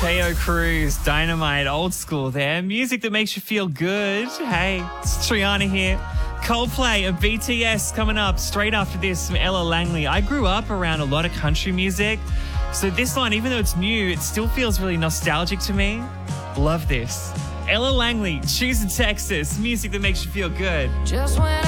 Teo Cruz, Dynamite, old school there. Music that makes you feel good. Hey, it's Triana here. Coldplay and BTS coming up straight after this from Ella Langley. I grew up around a lot of country music, so this one, even though it's new, it still feels really nostalgic to me. Love this. Ella Langley, Choosing Texas, music that makes you feel good. Just when